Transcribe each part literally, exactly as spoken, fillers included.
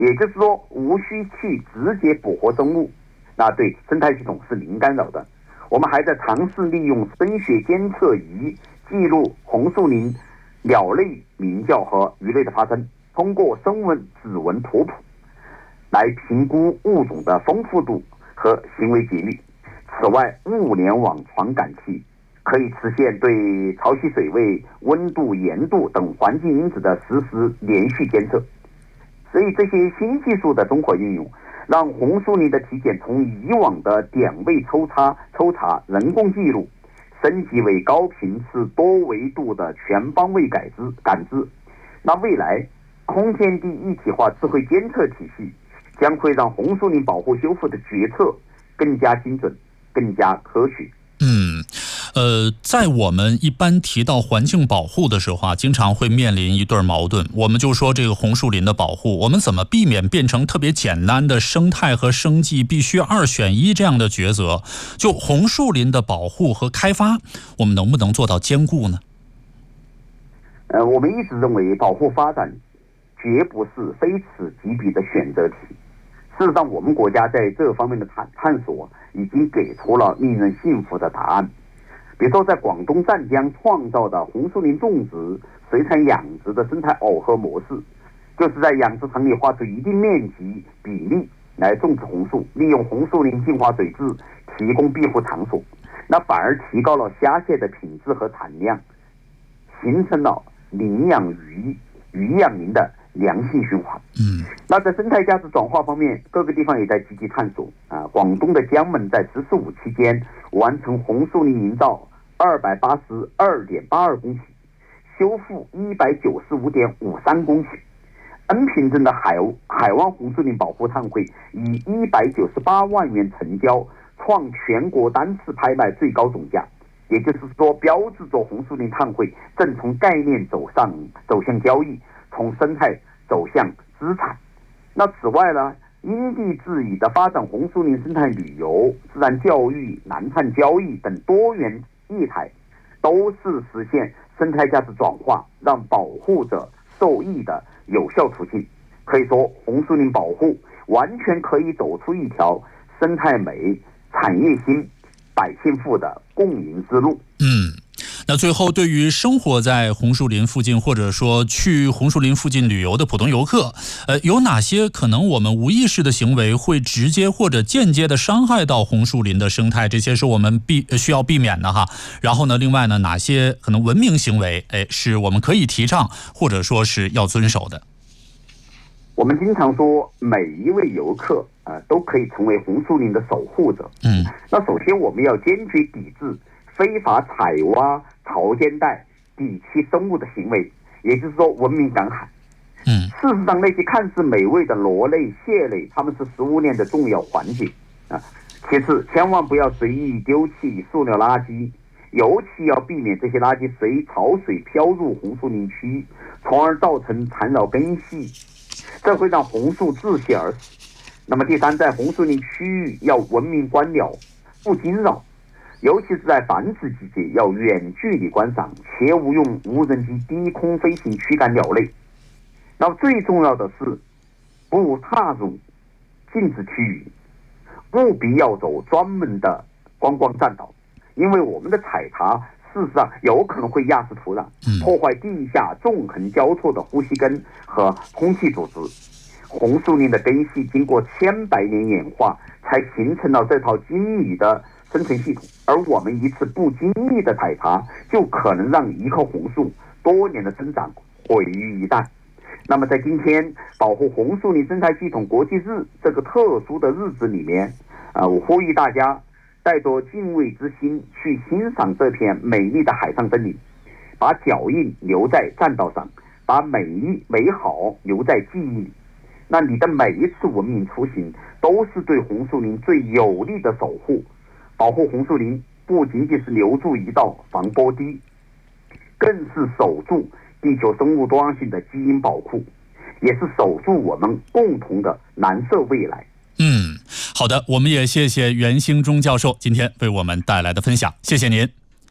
也就是说无需去直接捕获生物，那对生态系统是零干扰的。我们还在尝试利用声学监测仪记录红树林鸟类鸣叫和鱼类的发声，通过声纹指纹图谱来评估物种的丰富度和行为节律。此外，物联网传感器可以实现对潮汐水位、温度、盐度等环境因子的实时连续监测。所以这些新技术的综合运用，让红树林的体检从以往的点位抽查、抽查人工记录，升级为高频次、多维度的全方位感知感知。那未来空间地一体化智慧监测体系将会让红树林保护修复的决策更加精准、更加科学。 嗯，呃，在我们一般提到环境保护的时候啊，经常会面临一对矛盾。我们就说这个红树林的保护，我们怎么避免变成特别简单的生态和生计必须二选一这样的抉择？就红树林的保护和开发，我们能不能做到兼顾呢？ 呃，我们一直认为保护发展绝不是非此即彼的选择题。事实上，我们国家在这方面的探探索已经给出了令人信服的答案。比如说，在广东湛江创造的红树林种植、水产养殖的生态耦合模式，就是在养殖场里划出一定面积比例来种植红树，利用红树林净化水质，提供庇护场所，那反而提高了虾蟹的品质和产量，形成了林养鱼、鱼养林的良性循环。 嗯， 那在生态价值转化方面，各个地方也在积极探索啊。广东的江门在“十四五”期间完成红树林营造二百八十二点八二公顷，修复一百九十五点五三公顷。恩平镇的海海湾红树林保护碳汇以一百九十八万元成交，创全国单次拍卖最高总价。也就是说，标志着红树林碳汇正从概念走上走向交易，从生态走向资产。那此外呢，因地制宜的发展红树林生态旅游、自然教育、南碳交易等多元业态，都是实现生态价值转化、让保护者受益的有效途径。可以说，红树林保护完全可以走出一条生态美、产业兴、百姓富的共赢之路。 嗯，那最后，对于生活在红树林附近或者说去红树林附近旅游的普通游客，呃，有哪些可能我们无意识的行为会直接或者间接的伤害到红树林的生态？这些是我们避需要避免的哈。然后呢，另外呢，哪些可能文明行为，哎，是我们可以提倡或者说是要遵守的？ 我们经常说，每一位游客啊、呃，都可以成为红树林的守护者。 嗯， 那首先我们要坚决抵制非法采挖潮间带、底栖生物的行为，也就是说文明赶海。 嗯， 事实上，那些看似美味的螺类、蟹类，它们是食物链的重要环节啊。其次，千万不要随意丢弃塑料垃圾，尤其要避免这些垃圾随潮水飘入红树林区，从而造成缠绕根系，这会让红树窒息而死。那么第三，在红树林区域要文明观鸟，不惊扰，尤其是在繁殖季节要远距离观赏，切勿用无人机低空飞行驱赶鸟类。那么最重要的是，不踏入禁止区域，务必要走专门的观光栈道，因为我们的采茶事实上有可能会压实土壤，破坏地下纵横交错的呼吸根和空气组织。红树林的根系经过千百年演化，才形成了这套精密的生存系统，而我们一次不经意的采茶，就可能让一棵红树多年的生长毁于一旦。那么在今天保护红树林生态系统国际日这个特殊的日子里面，啊、呃，我呼吁大家带着敬畏之心去欣赏这片美丽的海上森林，把脚印留在栈道上，把美丽美好留在记忆里。那你的每一次文明出行都是对红树林最有力的守护。保护红树林不仅仅是留住一道防波堤，更是守住地球生物多样性的基因宝库，也是守住我们共同的蓝色未来。 嗯，好的，我们也谢谢袁兴忠教授今天为我们带来的分享，谢谢您。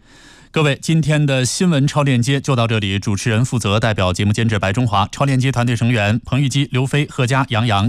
各位，今天的新闻超链接就到这里，主持人负责，代表节目监制白中华，超链接团队成员彭玉基、刘飞、贺佳、杨洋。